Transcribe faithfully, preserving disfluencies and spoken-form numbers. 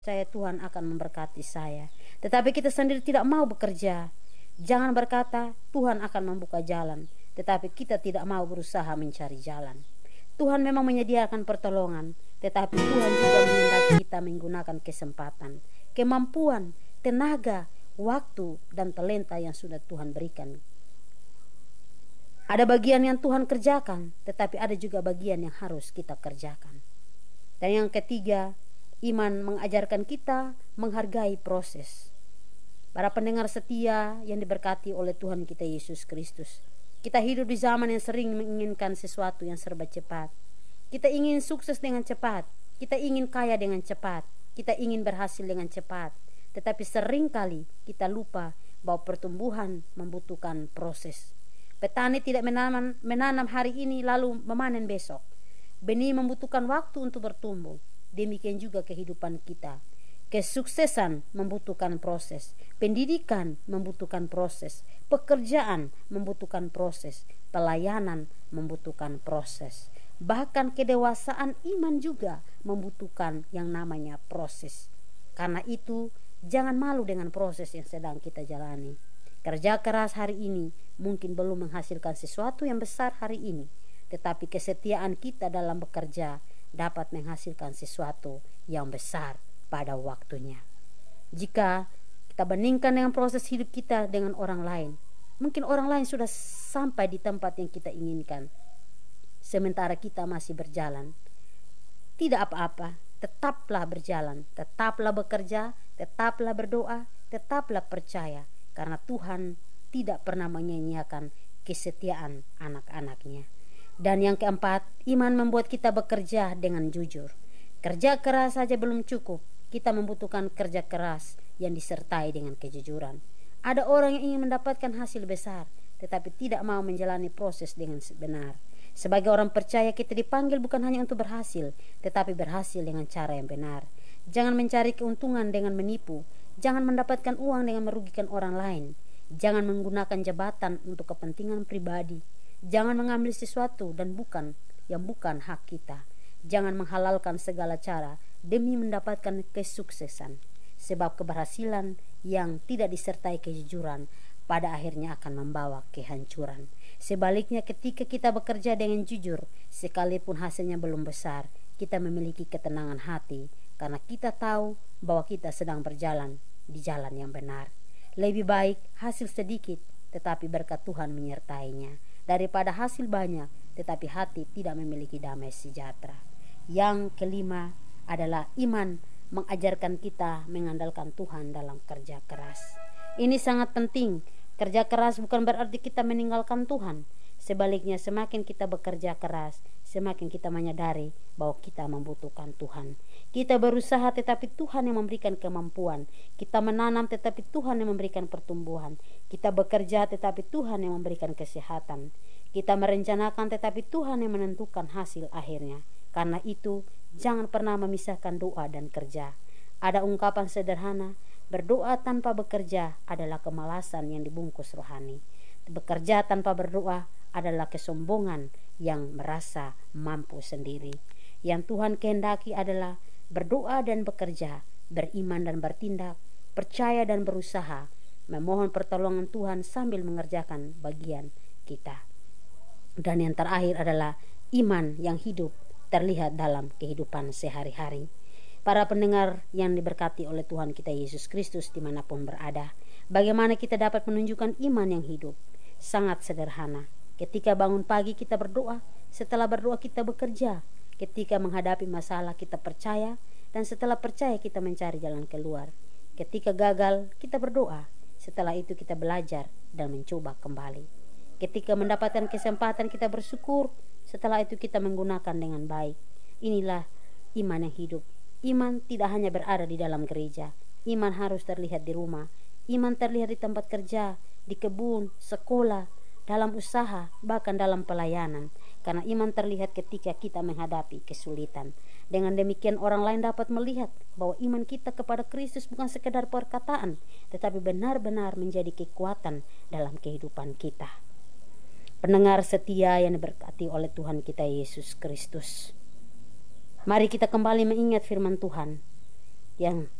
saya Tuhan akan memberkati saya. Tetapi kita sendiri tidak mau bekerja. Jangan berkata Tuhan akan membuka jalan, tetapi kita tidak mau berusaha mencari jalan. Tuhan memang menyediakan pertolongan, tetapi Tuhan juga menghendaki kita menggunakan kesempatan, kemampuan, tenaga, waktu, dan talenta yang sudah Tuhan berikan. Ada bagian yang Tuhan kerjakan, tetapi ada juga bagian yang harus kita kerjakan. Dan yang ketiga, iman mengajarkan kita menghargai proses. Para pendengar setia yang diberkati oleh Tuhan kita Yesus Kristus, kita hidup di zaman yang sering menginginkan sesuatu yang serba cepat. Kita ingin sukses dengan cepat, kita ingin kaya dengan cepat, kita ingin berhasil dengan cepat. Tetapi seringkali kita lupa bahwa pertumbuhan membutuhkan proses. Petani tidak menanam, menanam hari ini lalu memanen besok. Benih membutuhkan waktu untuk bertumbuh. Demikian juga kehidupan kita. Kesuksesan membutuhkan proses. Pendidikan membutuhkan proses. Pekerjaan membutuhkan proses. Pelayanan membutuhkan proses. Bahkan kedewasaan iman juga membutuhkan yang namanya proses. Karena itu, jangan malu dengan proses yang sedang kita jalani. Kerja keras hari ini mungkin belum menghasilkan sesuatu yang besar hari ini, tetapi kesetiaan kita dalam bekerja dapat menghasilkan sesuatu yang besar pada waktunya. Jika kita bandingkan dengan proses hidup kita dengan orang lain, mungkin orang lain sudah sampai di tempat yang kita inginkan, sementara kita masih berjalan. Tidak apa-apa, tetaplah berjalan, tetaplah bekerja, tetaplah berdoa, tetaplah percaya, karena Tuhan tidak pernah menyanyiakan kesetiaan anak-anaknya. Dan yang keempat, iman membuat kita bekerja dengan jujur. Kerja keras saja belum cukup, kita membutuhkan kerja keras yang disertai dengan kejujuran. Ada orang yang ingin mendapatkan hasil besar, tetapi tidak mau menjalani proses dengan benar. Sebagai orang percaya, kita dipanggil bukan hanya untuk berhasil, tetapi berhasil dengan cara yang benar. Jangan mencari keuntungan dengan menipu. Jangan mendapatkan uang dengan merugikan orang lain. Jangan menggunakan jabatan untuk kepentingan pribadi. Jangan mengambil sesuatu dan bukan yang bukan hak kita. Jangan menghalalkan segala cara demi mendapatkan kesuksesan. Sebab keberhasilan yang tidak disertai kejujuran pada akhirnya akan membawa kehancuran. Sebaliknya, ketika kita bekerja dengan jujur, sekalipun hasilnya belum besar, kita memiliki ketenangan hati karena kita tahu bahwa kita sedang berjalan di jalan yang benar. Lebih baik hasil sedikit tetapi berkat Tuhan menyertainya, daripada hasil banyak tetapi hati tidak memiliki damai sejahtera. Yang kelima adalah iman mengajarkan kita mengandalkan Tuhan dalam kerja keras. Ini sangat penting. Kerja keras bukan berarti kita meninggalkan Tuhan. Sebaliknya, semakin kita bekerja keras, semakin kita menyadari bahwa kita membutuhkan Tuhan. Kita berusaha tetapi Tuhan yang memberikan kemampuan. Kita menanam tetapi Tuhan yang memberikan pertumbuhan. Kita bekerja tetapi Tuhan yang memberikan kesehatan. Kita merencanakan tetapi Tuhan yang menentukan hasil akhirnya. Karena itu, jangan pernah memisahkan doa dan kerja. Ada ungkapan sederhana, berdoa tanpa bekerja adalah kemalasan yang dibungkus rohani. Bekerja tanpa berdoa adalah kesombongan yang merasa mampu sendiri. Yang Tuhan kehendaki adalah berdoa dan bekerja, beriman dan bertindak, percaya dan berusaha, memohon pertolongan Tuhan sambil mengerjakan bagian kita. Dan yang terakhir adalah iman yang hidup terlihat dalam kehidupan sehari-hari. Para pendengar yang diberkati oleh Tuhan kita Yesus Kristus dimanapun berada, bagaimana kita dapat menunjukkan iman yang hidup? Sangat sederhana. Ketika bangun pagi kita berdoa, setelah berdoa kita bekerja, ketika menghadapi masalah kita percaya, dan setelah percaya kita mencari jalan keluar. Ketika gagal kita berdoa, setelah itu kita belajar dan mencoba kembali. Ketika mendapatkan kesempatan kita bersyukur, setelah itu kita menggunakan dengan baik. Inilah iman yang hidup. Iman tidak hanya berada di dalam gereja, iman harus terlihat di rumah, iman terlihat di tempat kerja, di kebun, sekolah, dalam usaha, bahkan dalam pelayanan. Karena iman terlihat ketika kita menghadapi kesulitan. Dengan demikian orang lain dapat melihat bahwa iman kita kepada Kristus bukan sekedar perkataan, tetapi benar-benar menjadi kekuatan dalam kehidupan kita. Pendengar setia yang diberkati oleh Tuhan kita Yesus Kristus, mari kita kembali mengingat firman Tuhan yang